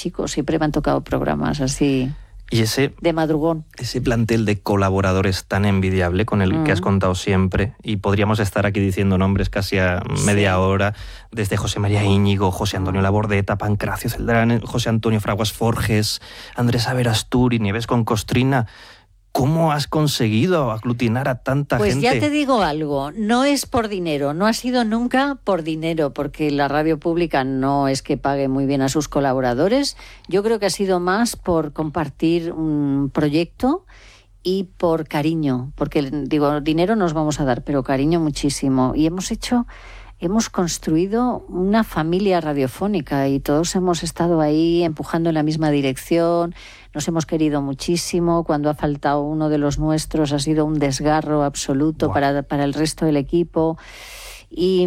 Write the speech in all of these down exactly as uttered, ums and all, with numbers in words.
chico, siempre me han tocado programas así... Y ese, de madrugón. Ese plantel de colaboradores tan envidiable con el mm. que has contado siempre, y podríamos estar aquí diciendo nombres casi a media sí. hora, desde José María Íñigo, José Antonio Labordeta, Pancracio Celdrán, José Antonio Fraguas Forges, Andrés Averasturi, Nieves con Costrina. ¿Cómo has conseguido aglutinar a tanta pues gente? Pues ya te digo algo, no es por dinero, no ha sido nunca por dinero, porque la radio pública no es que pague muy bien a sus colaboradores. Yo creo que ha sido más por compartir un proyecto y por cariño, porque digo, dinero nos vamos a dar, pero cariño muchísimo. Y hemos hecho... Hemos construido una familia radiofónica y todos hemos estado ahí empujando en la misma dirección, nos hemos querido muchísimo. Cuando ha faltado uno de los nuestros ha sido un desgarro absoluto para, para el resto del equipo. Y,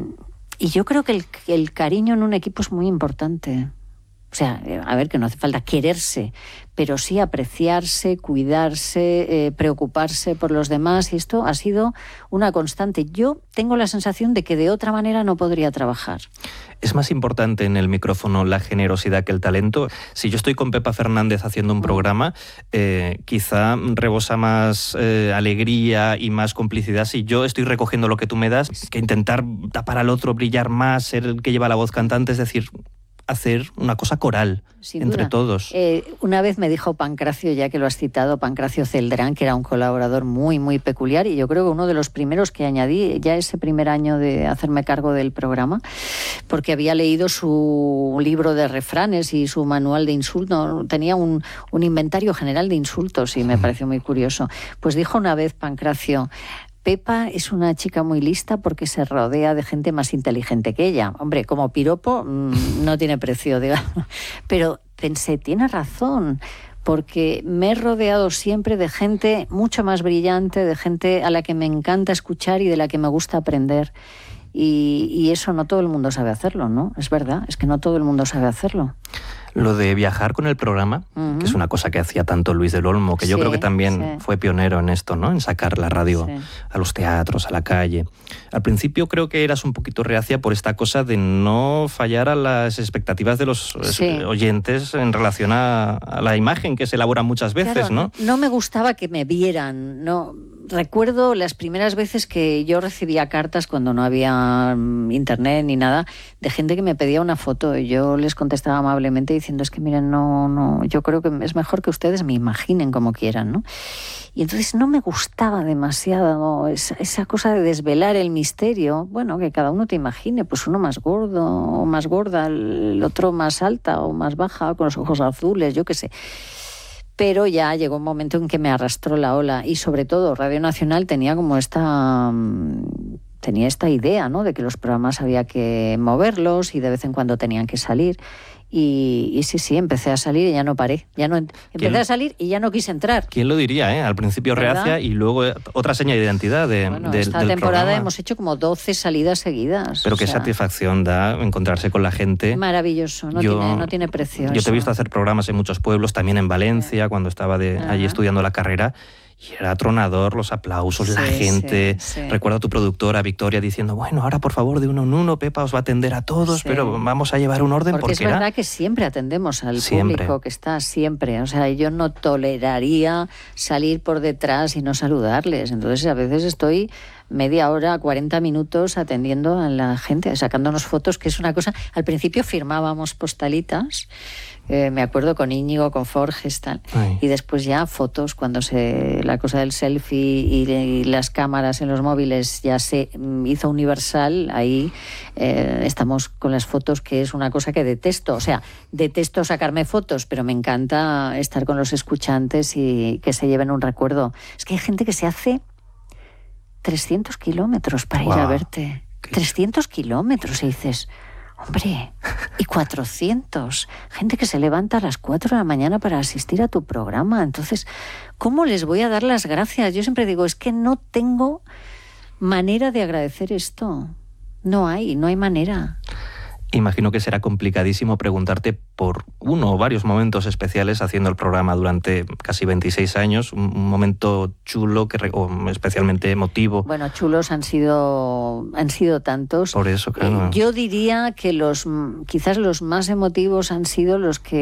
y yo creo que el, el cariño en un equipo es muy importante. O sea, a ver, que no hace falta quererse, pero sí apreciarse, cuidarse, eh, preocuparse por los demás, y esto ha sido una constante. Yo tengo la sensación de que de otra manera no podría trabajar. ¿Es más importante en el micrófono la generosidad que el talento? Si yo estoy con Pepa Fernández haciendo un programa, eh, quizá rebosa más eh, alegría y más complicidad si yo estoy recogiendo lo que tú me das, que intentar tapar al otro, brillar más, ser el que lleva la voz cantante, es decir... hacer una cosa coral, sin entre duda. Todos. Eh, una vez me dijo Pancracio, ya que lo has citado, Pancracio Celdrán, que era un colaborador muy, muy peculiar, y yo creo que uno de los primeros que añadí ya ese primer año de hacerme cargo del programa, porque había leído su libro de refranes y su manual de insultos, tenía un, un inventario general de insultos y me pareció muy curioso. Pues dijo una vez Pancracio: Pepa es una chica muy lista porque se rodea de gente más inteligente que ella. Hombre, como piropo mmm, no tiene precio, digamos. Pero pensé, tiene razón, porque me he rodeado siempre de gente mucho más brillante, de gente a la que me encanta escuchar y de la que me gusta aprender. Y, y eso no todo el mundo sabe hacerlo, ¿no? Es verdad, es que no todo el mundo sabe hacerlo. Lo de viajar con el programa, uh-huh. que es una cosa que hacía tanto Luis del Olmo, que sí, yo creo que también sí. fue pionero en esto, ¿no? En sacar la radio sí. a los teatros, a la calle. Al principio creo que eras un poquito reacia por esta cosa de no fallar a las expectativas de los sí. oyentes en relación a, a la imagen que se elabora muchas veces, claro, ¿no? No me gustaba que me vieran, no... Recuerdo las primeras veces que yo recibía cartas cuando no había internet ni nada, de gente que me pedía una foto, y yo les contestaba amablemente diciendo, es que miren, no, no, yo creo que es mejor que ustedes me imaginen como quieran, ¿no? Y entonces no me gustaba demasiado, ¿no? esa, esa cosa de desvelar el misterio. Bueno, que cada uno te imagine, pues uno más gordo o más gorda, el otro más alta o más baja, con los ojos azules, yo qué sé. Pero ya llegó un momento en que me arrastró la ola, y sobre todo Radio Nacional tenía como esta tenía esta idea, ¿no?, de que los programas había que moverlos y de vez en cuando tenían que salir. Y, y sí, sí, empecé a salir y ya no paré. Ya no empecé a salir y ya no quise entrar. ¿Quién lo diría, eh? Al principio ¿verdad? Reacia y luego otra seña de identidad de, bueno, de, esta del temporada programa. Hemos hecho como doce salidas seguidas. Pero qué sea, satisfacción da encontrarse con la gente. Maravilloso, no, yo, tiene, no tiene precio. Yo eso. te he visto hacer programas en muchos pueblos, también en Valencia, sí. cuando estaba de, allí estudiando la carrera. Y era atronador, los aplausos, sí, la gente. Sí, sí. Recuerdo a tu productora, Victoria, diciendo, bueno, ahora por favor de uno en uno, Pepa os va a atender a todos, sí. pero vamos a llevar un orden. Porque, porque es era... verdad que siempre atendemos al siempre. público que está siempre. O sea, yo no toleraría salir por detrás y no saludarles. Entonces a veces estoy media hora, cuarenta minutos atendiendo a la gente, sacándonos fotos, que es una cosa... Al principio firmábamos postalitas, eh, me acuerdo con Íñigo, con Forges, tal, Ay. y después ya fotos, cuando se la cosa del selfie y, y las cámaras en los móviles ya se hizo universal, ahí eh, estamos con las fotos, que es una cosa que detesto. O sea, detesto sacarme fotos, pero me encanta estar con los escuchantes y que se lleven un recuerdo. Es que hay gente que se hace trescientos kilómetros para wow. ir a verte. trescientos kilómetros, y dices, hombre, y cuatrocientos. Gente que se levanta a las cuatro de la mañana para asistir a tu programa. Entonces, ¿cómo les voy a dar las gracias? Yo siempre digo, es que no tengo manera de agradecer esto. No hay, no hay manera. Imagino que será complicadísimo preguntarte por uno o varios momentos especiales haciendo el programa durante casi veintiséis años, un momento chulo que o especialmente emotivo. Bueno, chulos han sido han sido tantos. Por eso, claro. Eh, yo diría que los quizás los más emotivos han sido los que